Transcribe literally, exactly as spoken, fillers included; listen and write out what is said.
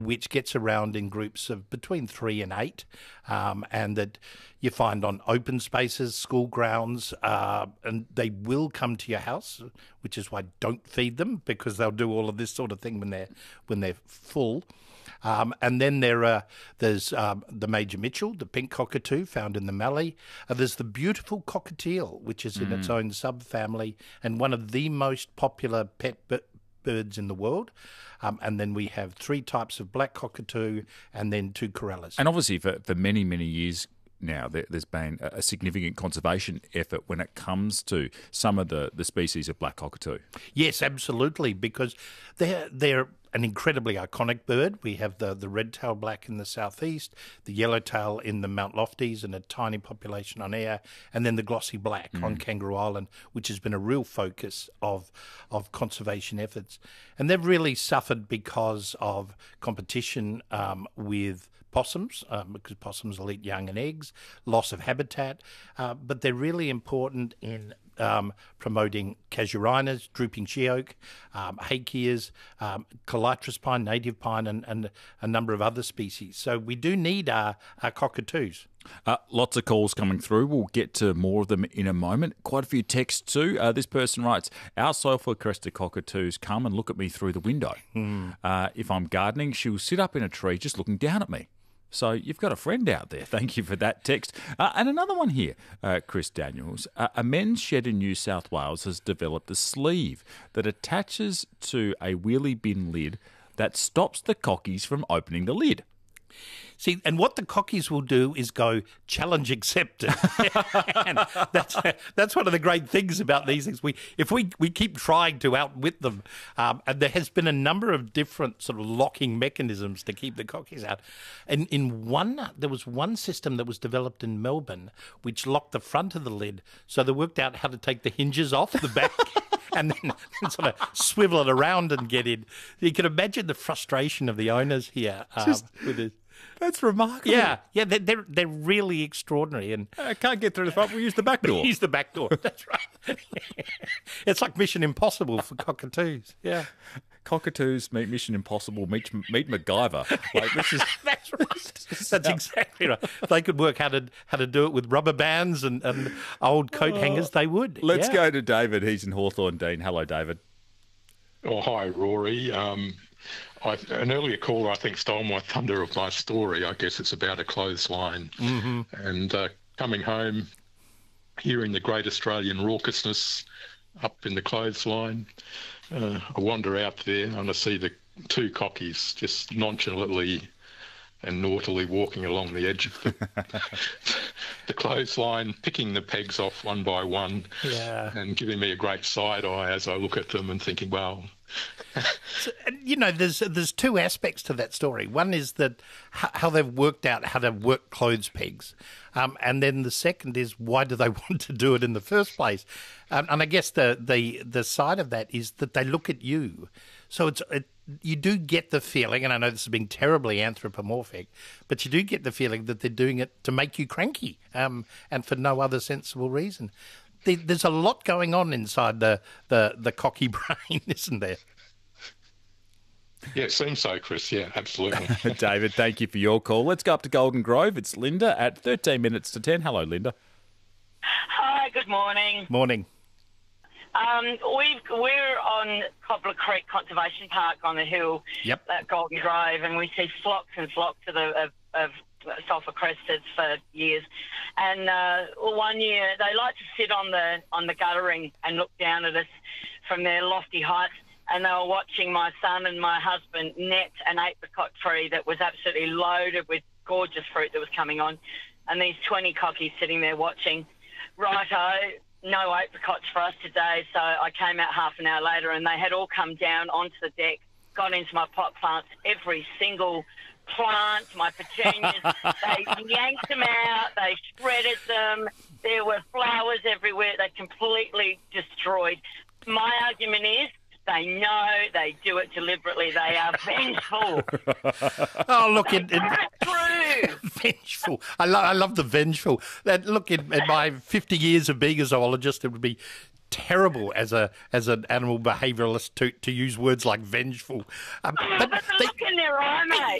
which gets around in groups of between three and eight, um, and that you find on open spaces, school grounds, uh, and they will come to your house, which is why don't feed them, because they'll do all of this sort of thing when they're when they're full. Um, and then there are there's um, the Major Mitchell, the pink cockatoo found in the Mallee. Uh, there's the beautiful cockatiel, which is in mm. its own subfamily and one of the most popular pet b- birds in the world. Um, and then we have three types of black cockatoo and then two corellas. And obviously for, for many, many years now, there, there's been a significant conservation effort when it comes to some of the, the species of black cockatoo. Yes, absolutely, because they're they're an incredibly iconic bird. We have the, the red-tailed black in the southeast, the yellowtail in the Mount Lofties and a tiny population on Eyre, and then the glossy black mm. on Kangaroo Island, which has been a real focus of of conservation efforts. And they've really suffered because of competition um, with possums, um, because possums will eat young and eggs, loss of habitat, uh, but they're really important in Um, promoting casuarinas, drooping sheoak, um, hakeas, um, calitris pine, native pine, and, and a number of other species. So we do need our, our cockatoos. Uh, lots of calls coming through. We'll get to more of them in a moment. Quite a few texts too. Uh, this person writes, our sulphur-crested cockatoos come and look at me through the window. Hmm. Uh, if I'm gardening, she'll sit up in a tree just looking down at me. So you've got a friend out there. Thank you for that text. Uh, and another one here, uh, Chris Daniels. Uh, a men's shed in New South Wales has developed a sleeve that attaches to a wheelie bin lid that stops the cockies from opening the lid. See, and what the cockies will do is go, challenge accepted. And that's that's one of the great things about these things. We if we, we keep trying to outwit them, um, and there has been a number of different sort of locking mechanisms to keep the cockies out. And in one, there was one system that was developed in Melbourne which locked the front of the lid, so they worked out how to take the hinges off the back. And then, then sort of swivel it around and get in. You can imagine the frustration of the owners here. Um, Just, with it. That's remarkable. Yeah, yeah, they're, they're they're really extraordinary. And I can't get through the front. We use the back door. We use the back door. That's right. It's like Mission Impossible for cockatoos. Yeah, cockatoos meet Mission Impossible meet meet MacGyver. Like this is that's right. That's exactly right. If they could work how to how to do it with rubber bands and, and old coat hangers, they would. Let's yeah. go to David. He's in Hawthorne Dean. Hello, David. Oh, hi, Rory. Um, I, an earlier caller, I think, stole my thunder of my story. I guess it's about a clothesline. Mm-hmm. And uh, coming home, hearing the great Australian raucousness up in the clothesline, uh, I wander out there and I see the two cockies just nonchalantly and naughtily walking along the edge of the, the clothesline, picking the pegs off one by one, yeah. and giving me a great side eye as I look at them and thinking, well... So, you know, there's there's two aspects to that story. One is that how they've worked out how to work clothes pegs, um, and then the second is why do they want to do it in the first place? Um, and I guess the, the the side of that is that they look at you, so it's it, you do get the feeling, and I know this has been terribly anthropomorphic, but you do get the feeling that they're doing it to make you cranky, um, and for no other sensible reason. There's a lot going on inside the, the, the cocky brain, isn't there? Yeah, it seems so, Chris. Yeah, absolutely. David, thank you for your call. Let's go up to Golden Grove. It's Linda at thirteen minutes to ten. Hello, Linda. Hi, good morning. Morning. Um, we've, we're on Cobbler Creek Conservation Park on the hill yep. at Golden Grove, and we see flocks and flocks of, the, of, of sulphur cresteds for years. And uh, one year they like to sit on the on the guttering and look down at us from their lofty heights. And they were watching my son and my husband net an apricot tree that was absolutely loaded with gorgeous fruit that was coming on. And these twenty cockies sitting there watching. Righto, no apricots for us today. So I came out half an hour later and they had all come down onto the deck, got into my pot plants, every single plant, my petunias. They yanked them out, they shredded them. There were flowers everywhere. They completely destroyed. My argument is they know they do it deliberately. They are vengeful. Oh, look, it, it, true. Vengeful. I, lo- I love the vengeful. That look, in, in my fifty years of being a zoologist, it would be terrible as a as an animal behaviouralist to, to use words like vengeful. Um, Oh, but but the they, look in their eye, mate.